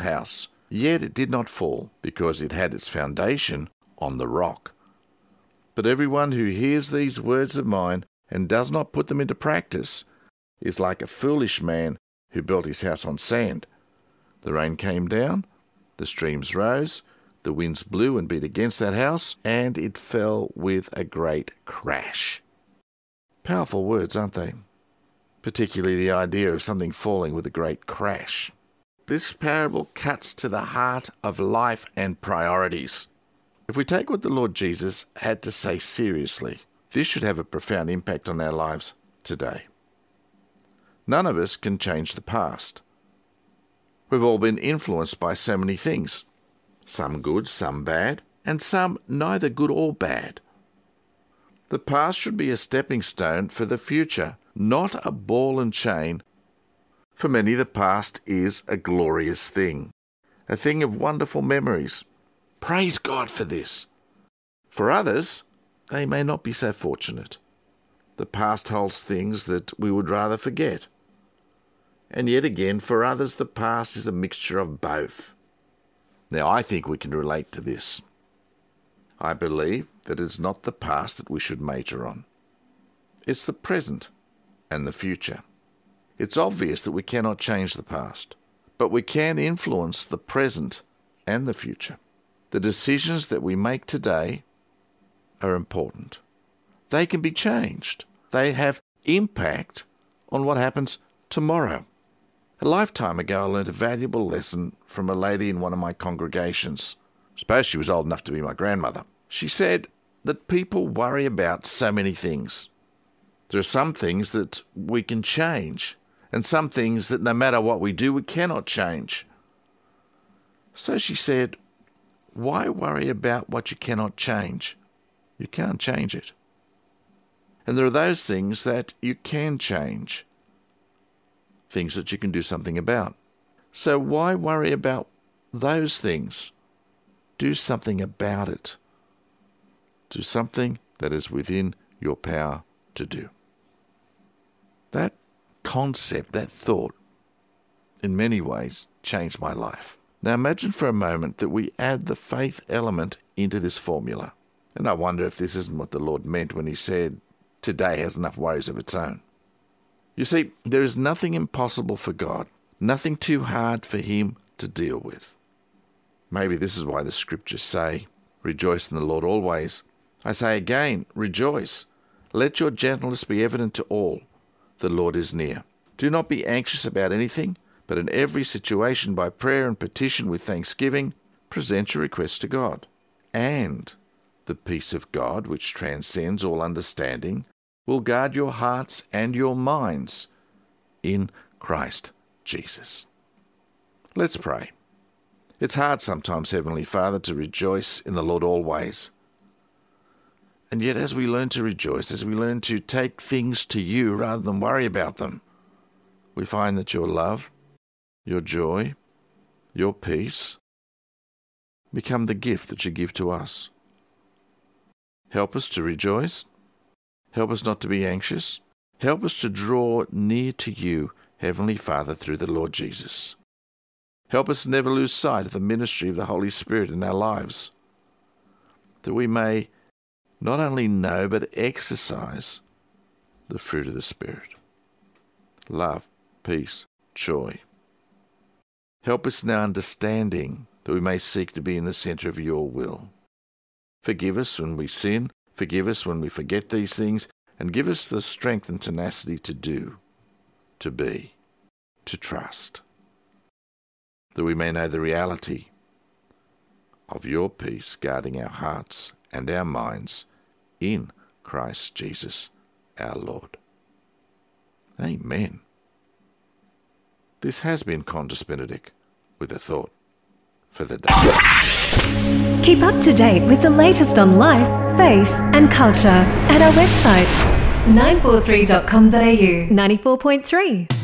house. Yet it did not fall, because it had its foundation on the rock. But everyone who hears these words of mine and does not put them into practice is like a foolish man who built his house on sand. The rain came down, the streams rose, the winds blew and beat against that house, and it fell with a great crash. Powerful words, aren't they? Particularly the idea of something falling with a great crash. This parable cuts to the heart of life and priorities. If we take what the Lord Jesus had to say seriously, this should have a profound impact on our lives today. None of us can change the past. We've all been influenced by so many things, some good, some bad, and some neither good or bad. The past should be a stepping stone for the future, not a ball and chain. For many, the past is a glorious thing, a thing of wonderful memories. Praise God for this. For others, they may not be so fortunate. The past holds things that we would rather forget. And yet again, for others, the past is a mixture of both. Now, I think we can relate to this. I believe that it's not the past that we should major on. It's the present and the future. It's obvious that we cannot change the past, but we can influence the present and the future. The decisions that we make today are important. They can be changed. They have impact on what happens tomorrow. A lifetime ago, I learned a valuable lesson from a lady in one of my congregations. I suppose she was old enough to be my grandmother. She said that people worry about so many things. There are some things that we can change, and some things that no matter what we do, we cannot change. So she said, why worry about what you cannot change? You can't change it. And there are those things that you can change, things that you can do something about. So why worry about those things? Do something about it. Do something that is within your power to do. That concept, that thought, in many ways changed my life. Now imagine for a moment that we add the faith element into this formula. And I wonder if this isn't what the Lord meant when he said, today has enough worries of its own. You see, there is nothing impossible for God, nothing too hard for him to deal with. Maybe this is why the scriptures say, rejoice in the Lord always. I say again, rejoice. Let your gentleness be evident to all. The Lord is near. Do not be anxious about anything, but in every situation by prayer and petition with thanksgiving, present your requests to God. And the peace of God, which transcends all understanding, will guard your hearts and your minds in Christ Jesus. Let's pray. It's hard sometimes, Heavenly Father, to rejoice in the Lord always. And yet as we learn to rejoice, as we learn to take things to you rather than worry about them, we find that your love, your joy, your peace become the gift that you give to us. Help us to rejoice. Help us not to be anxious. Help us to draw near to you, Heavenly Father, through the Lord Jesus. Help us never lose sight of the ministry of the Holy Spirit in our lives, that we may not only know but exercise the fruit of the Spirit. Love, peace, joy. Help us now understanding that we may seek to be in the centre of your will. Forgive us when we sin, forgive us when we forget these things, and give us the strength and tenacity to do, to be, to trust, that we may know the reality of your peace guarding our hearts and our minds in Christ Jesus our Lord. Amen. This has been Qantas Benedict with a thought for the day. Keep up to date with the latest on life, faith and culture at our website 943.com.au 94.3.